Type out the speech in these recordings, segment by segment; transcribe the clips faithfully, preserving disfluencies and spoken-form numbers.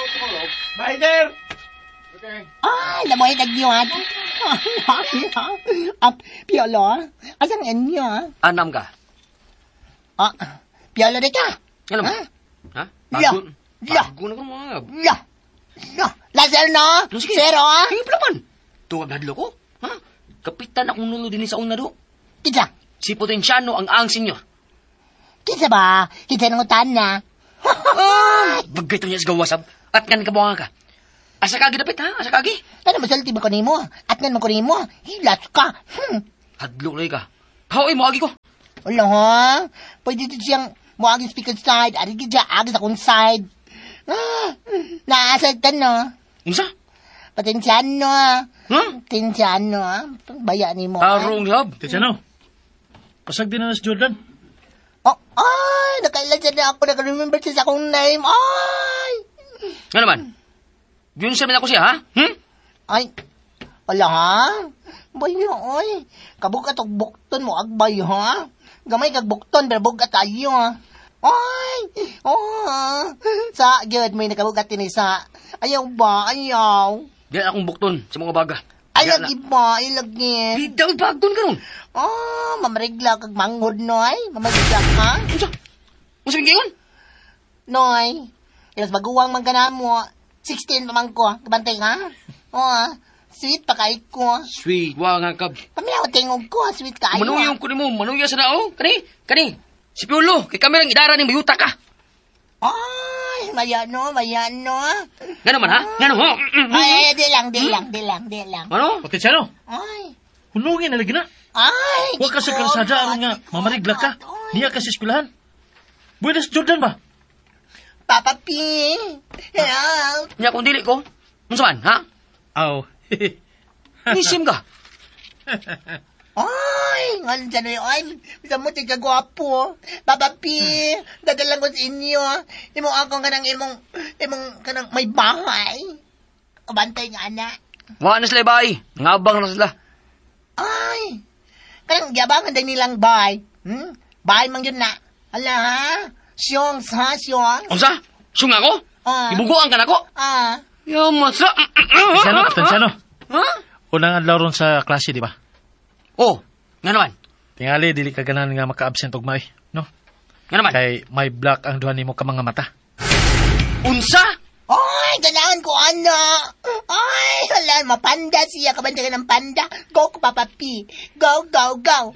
Binder! Okay. Ay, namoy nagyuan. Ah, Piolo, asang inyo, ah? Anam ka? Ah, Piolo di ka? Ano ba? Ha? Ha? Ya. Bago, Ya. bago na ko mga. No. No. Lazel, no? No, sige. Zero, ah? Sige pa naman. Tuwag na dilo ko. Ha? Kapitan akong nulo din sa una do. Kita. Si Potensyano ang angsin nyo. Kita ba? Kita nang utan na. Ah! Bagay to niya sa gawasab. At nga nagkabuha ka. Asa kagi dapit ha? Asa kagi? Ano masalti ba ko nimo? At nga mo ko nimo? Hilas ka. Hmm. Hadlok lay ka. Haway mo agi ko. Wala, ha? Pwede dito siyang muaging speaker side. Ari gidya, agis akong side. Ah, naasad ka, no? Unsa? Patensyano, ah. Ha? Patensyano, ah. Baya ni mo, Tarong hab. Tisyano, pasag din na si Jordan. Oh, ay, nakailan siya na ako. Naka-remember siya sa akong name. Ay! Nga naman? Yun sabi na ko siya, ha? Hmm? Ay, wala, ha? Bayo, oy. Kabugat og bukton mo, agbay, ha? Gamay kag bukton, pero bugat tayo, ha? Ay! Oh, sa, good, may nakabugat din sa. Ayaw ba? Ayaw. Di akong bukton sa mga baga. Ay, lagi ba? Ay, lagi. Di daw bagton ka nun. Oh, mamarigla kag manghod, noy. Mamarigla ka? Unsa? Unsa bing gingon? Noy, ilas baguwang man ka na mo. sixteen pa man ko. Kabantay ka? Oh, sweet pa kay ko. Sweet, wa nga kab. Pamilaw tingog ko, sweet ka. Manuyong ko ni mo, manuya sa nao. Kani, kani. Si Piolo, kay kami lang idara ng bayuta ka. Ay, mayano, mayano. Nga naman ha? Nga naman ha? Ay, di lang, di lang, di lang, di lang. Ano? Tisyano, Ay, hunungin na lagi na. ay. Huwag ka sa karsada aron nga mamarigla ka. Niya ka sa eskwelahan. Buenas Jordan ba? Papa P. Help. Nya kung dili ko. Unsa man, ha? Aw. Nisim ka. Ay, ngan dyan na yun. Bisa mo tika gwapo. Papa P, dadalang ko sa inyo. Imong ako ka ng imong, imong ka ng may bahay. Kabantay nga, anak. Wa na sila bay. Ngabang na sila. Ay, kanang yabangan din nilang bahay. Hmm? Bahay mang yun na. Ala, ha? Siyong, ha? Siyong? Unsa? Sung ako? Ah. Ibuguan ka na ko? Ah. Yaman sa... Tisyano, Tisyano. Ha? Unang adlaw ron sa klase, di ba? Oh, nga naman. Tingali, dili ka ganan nga maka-absent og may, no? Nga naman. Kay may black ang duha nimo ka mga mata. Unsa? Ay, ganahan ko, ano? Ay, wala, mapanda siya. Kabantay ka ng panda. Go ko, Papa P. Go, go, go.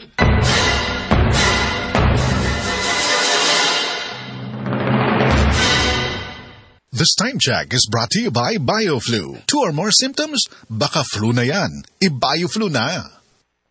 This time check is brought to you by BioFlu. Two or more symptoms? Baka flu na yan. I-BioFlu na.